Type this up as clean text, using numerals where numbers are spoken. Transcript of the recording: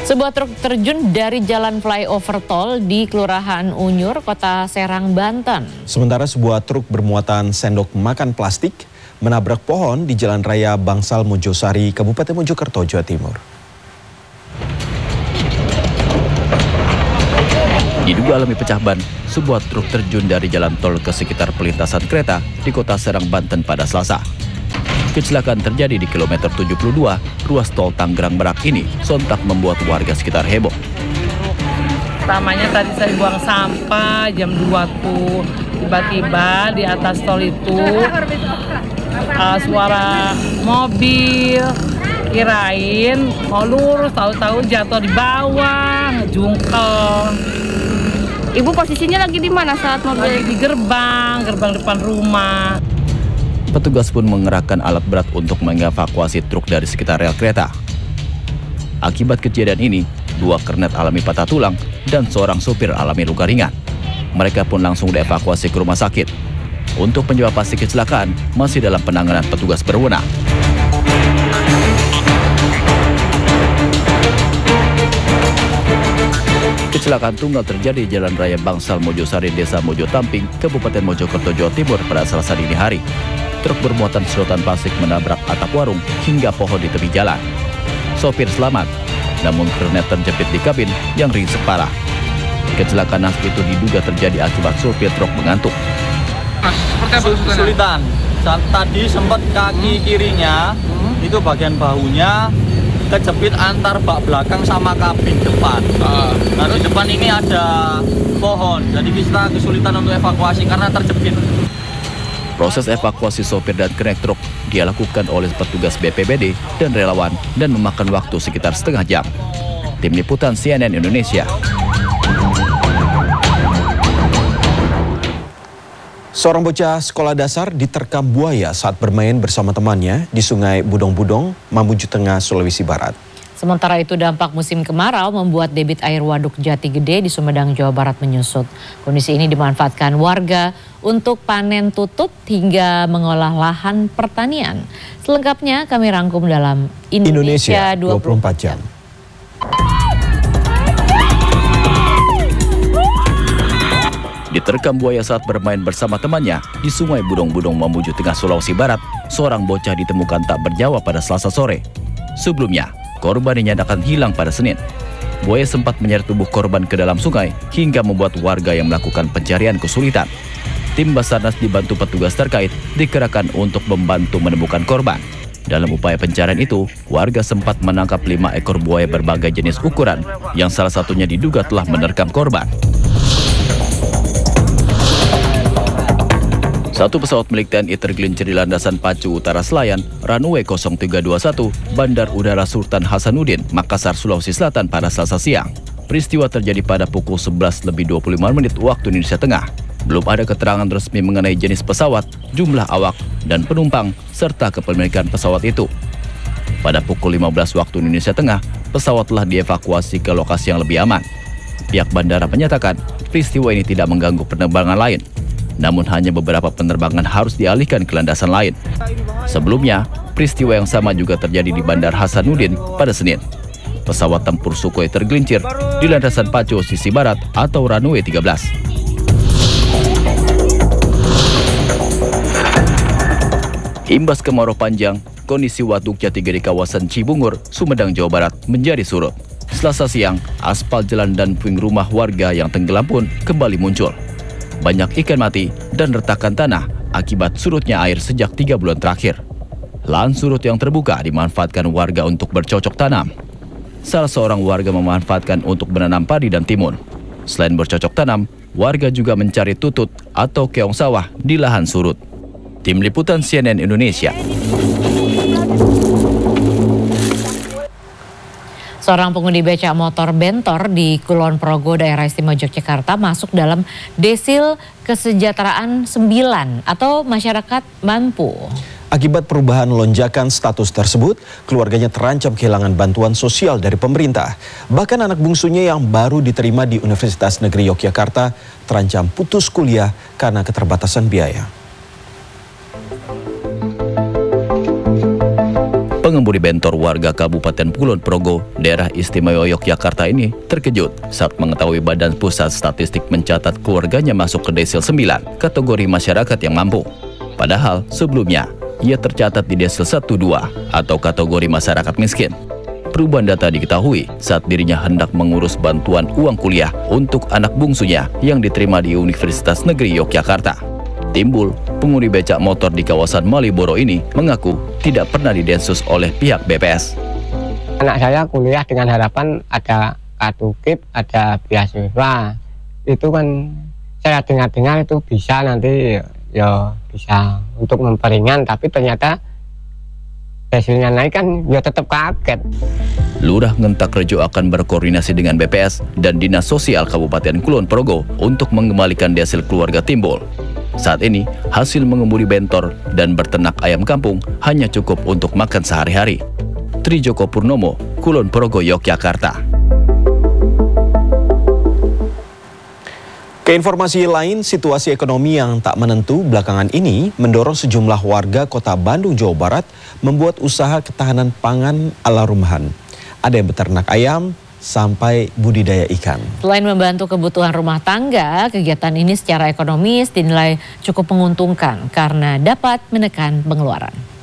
Sebuah truk terjun dari jalan flyover tol di Kelurahan Unyur, Kota Serang, Banten. Sementara sebuah truk bermuatan sendok makan plastik menabrak pohon di Jalan Raya Bangsal Mojosari, Kabupaten Mojokerto, Jawa Timur. Diduga alami pecah ban, sebuah truk terjun dari jalan tol ke sekitar pelintasan kereta di Kota Serang, Banten pada Selasa. Kecelakaan terjadi di kilometer 72 ruas tol Tangerang Merak ini sontak membuat warga sekitar heboh. Pertamanya tadi saya buang sampah jam 2 tuh, tiba-tiba di atas tol itu suara mobil, kirain mau lurus, tahu-tahu jatuh di bawah, jungkel. Ibu posisinya lagi di mana saat mobil? Lagi di gerbang depan rumah. Petugas pun mengerahkan alat berat untuk mengevakuasi truk dari sekitar rel kereta. Akibat kejadian ini, 2 kernet alami patah tulang dan seorang sopir alami luka ringan. Mereka pun langsung dievakuasi ke rumah sakit. Untuk penyebab pasti kecelakaan masih dalam penanganan petugas berwenang. Kecelakaan tunggal terjadi di Jalan Raya Bangsal Mojosari, Desa Mojotamping, Kabupaten Mojokerto, Jawa Timur pada Selasa dini hari. Truk bermuatan sedotan plastik menabrak atap warung hingga pohon di tepi jalan. Sopir selamat, namun kernet terjepit di kabin yang ringsek parah. Kecelakaan itu diduga terjadi akibat sopir truk mengantuk. Kesulitan. Tadi sempat kaki kirinya, itu bagian bahunya kejepit antar bak belakang sama kabin depan. Nah di depan ini ada pohon, jadi kita kesulitan untuk evakuasi karena terjepit. Proses evakuasi sopir dan kernet truk dilakukan oleh petugas BPBD dan relawan dan memakan waktu sekitar setengah jam. Tim Liputan CNN Indonesia. Seorang bocah sekolah dasar diterkam buaya saat bermain bersama temannya di Sungai Budong-Budong, Mamuju Tengah, Sulawesi Barat. Sementara itu dampak musim kemarau membuat debit air Waduk Jati Gede di Sumedang, Jawa Barat menyusut. Kondisi ini dimanfaatkan warga untuk panen tutut hingga mengolah lahan pertanian. Selengkapnya kami rangkum dalam Indonesia 24 jam. Diterkam buaya saat bermain bersama temannya di Sungai Budong-Budong, Mamuju Tengah, Sulawesi Barat, seorang bocah ditemukan tak bernyawa pada Selasa sore. Sebelumnya, korban dinyatakan hilang pada Senin. Buaya sempat menyeret tubuh korban ke dalam sungai hingga membuat warga yang melakukan pencarian kesulitan. Tim Basarnas dibantu petugas terkait dikerahkan untuk membantu menemukan korban. Dalam upaya pencarian itu, warga sempat menangkap 5 ekor buaya berbagai jenis ukuran yang salah satunya diduga telah menerkam korban. Satu pesawat milik TNI tergelincir di landasan pacu utara Selayar, runway 0321, Bandar Udara Sultan Hasanuddin, Makassar, Sulawesi Selatan pada Selasa siang. Peristiwa terjadi pada pukul 11:25 waktu Indonesia Tengah. Belum ada keterangan resmi mengenai jenis pesawat, jumlah awak, dan penumpang, serta kepemilikan pesawat itu. Pada pukul 15 waktu Indonesia Tengah, pesawat telah dievakuasi ke lokasi yang lebih aman. Pihak bandara menyatakan peristiwa ini tidak mengganggu penerbangan lain. Namun hanya beberapa penerbangan harus dialihkan ke landasan lain. Sebelumnya, peristiwa yang sama juga terjadi di Bandar Hasanuddin pada Senin. Pesawat tempur Sukhoi tergelincir di landasan pacu sisi barat atau runway 13. Imbas kemarau panjang, kondisi Waduk Jati Gede di kawasan Cibungur, Sumedang, Jawa Barat menjadi surut. Selasa siang, aspal jalan dan puing rumah warga yang tenggelam pun kembali muncul. Banyak ikan mati dan retakan tanah akibat surutnya air sejak 3 bulan terakhir. Lahan surut yang terbuka dimanfaatkan warga untuk bercocok tanam. Salah seorang warga memanfaatkan untuk menanam padi dan timun. Selain bercocok tanam, warga juga mencari tutut atau keong sawah di lahan surut. Tim Liputan CNN Indonesia. Seorang pengemudi becak motor bentor di Kulon Progo, daerah istimewa Yogyakarta masuk dalam desil kesejahteraan 9 atau masyarakat mampu. Akibat perubahan lonjakan status tersebut, keluarganya terancam kehilangan bantuan sosial dari pemerintah. Bahkan anak bungsunya yang baru diterima di Universitas Negeri Yogyakarta terancam putus kuliah karena keterbatasan biaya. Pengemudi bentor warga Kabupaten Kulon Progo, daerah istimewa Yogyakarta ini terkejut saat mengetahui Badan Pusat Statistik mencatat keluarganya masuk ke desil 9, kategori masyarakat yang mampu. Padahal sebelumnya, ia tercatat di desil 1-2 atau kategori masyarakat miskin. Perubahan data diketahui saat dirinya hendak mengurus bantuan uang kuliah untuk anak bungsunya yang diterima di Universitas Negeri Yogyakarta. Timbul, pengemudi becak motor di kawasan Maliboro ini mengaku tidak pernah didensus oleh pihak BPS. Anak saya kuliah dengan harapan ada kartu KIP, ada beasiswa. Itu kan saya dengar-dengar itu bisa nanti ya bisa untuk memperingan, tapi ternyata hasilnya naik kan ya tetap kaget. Lurah Ngentak Rejo akan berkoordinasi dengan BPS dan Dinas Sosial Kabupaten Kulon Progo untuk mengembalikan desil keluarga Timbul. Saat ini, hasil mengemudi bentor dan berternak ayam kampung hanya cukup untuk makan sehari-hari. Trijoko Purnomo, Kulon Progo, Yogyakarta. Keinformasi lain, situasi ekonomi yang tak menentu belakangan ini mendorong sejumlah warga kota Bandung, Jawa Barat membuat usaha ketahanan pangan ala rumahan. Ada yang beternak ayam sampai budidaya ikan. Selain membantu kebutuhan rumah tangga, kegiatan ini secara ekonomis dinilai cukup menguntungkan karena dapat menekan pengeluaran.